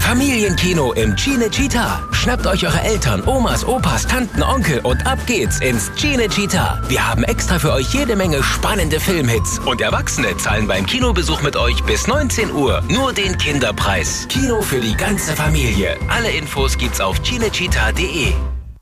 Familienkino im Cinecittà. Schnappt euch eure Eltern, Omas, Opas, Tanten, Onkel und ab geht's ins Cinecittà. Wir haben extra für euch jede Menge spannende Filmhits. Und Erwachsene zahlen beim Kinobesuch mit euch bis 19 Uhr nur den Kinderpreis. Kino für die ganze Familie. Alle Infos gibt's auf cinecittà.de.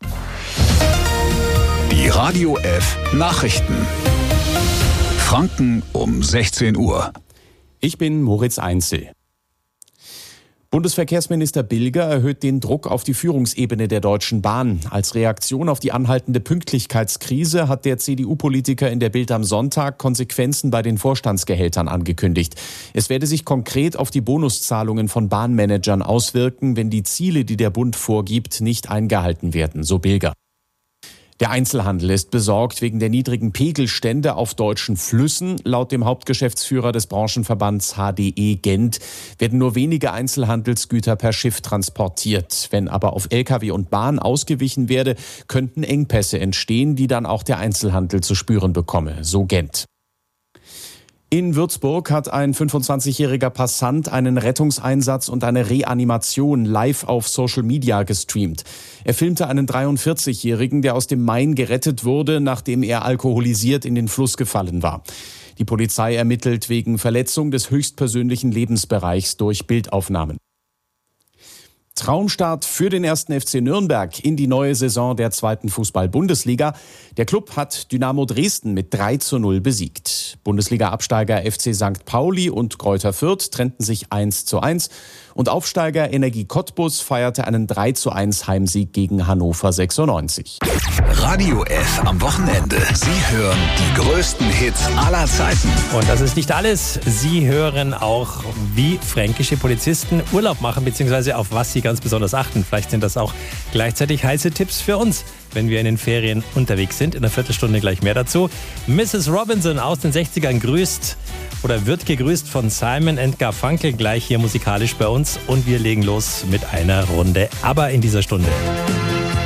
Die Radio F Nachrichten. Franken um 16 Uhr. Ich bin Moritz Einzel. Bundesverkehrsminister Bilger erhöht den Druck auf die Führungsebene der Deutschen Bahn. Als Reaktion auf die anhaltende Pünktlichkeitskrise hat der CDU-Politiker in der Bild am Sonntag Konsequenzen bei den Vorstandsgehältern angekündigt. Es werde sich konkret auf die Bonuszahlungen von Bahnmanagern auswirken, wenn die Ziele, die der Bund vorgibt, nicht eingehalten werden, so Bilger. Der Einzelhandel ist besorgt wegen der niedrigen Pegelstände auf deutschen Flüssen. Laut dem Hauptgeschäftsführer des Branchenverbands HDE Gent werden nur wenige Einzelhandelsgüter per Schiff transportiert. Wenn aber auf Lkw und Bahn ausgewichen werde, könnten Engpässe entstehen, die dann auch der Einzelhandel zu spüren bekomme, so Gent. In Würzburg hat ein 25-jähriger Passant einen Rettungseinsatz und eine Reanimation live auf Social Media gestreamt. Er filmte einen 43-Jährigen, der aus dem Main gerettet wurde, nachdem er alkoholisiert in den Fluss gefallen war. Die Polizei ermittelt wegen Verletzung des höchstpersönlichen Lebensbereichs durch Bildaufnahmen. Traumstart für den 1. FC Nürnberg in die neue Saison der 2. Fußball-Bundesliga. Der Club hat Dynamo Dresden mit 3:0 besiegt. Bundesliga-Absteiger FC St. Pauli und Greuther Fürth trennten sich 1:1 und Aufsteiger Energie Cottbus feierte einen 3:1 Heimsieg gegen Hannover 96. Radio F am Wochenende. Sie hören die größten Hits aller Zeiten. Und das ist nicht alles. Sie hören auch, wie fränkische Polizisten Urlaub machen, beziehungsweise auf was sie ganz besonders achten. Vielleicht sind das auch gleichzeitig heiße Tipps für uns, wenn wir in den Ferien unterwegs sind. In einer Viertelstunde gleich mehr dazu. Mrs. Robinson aus den 60ern grüßt oder wird gegrüßt von Simon & Garfunkel, gleich hier musikalisch bei uns. Und wir legen los mit einer Runde ABBA in dieser Stunde.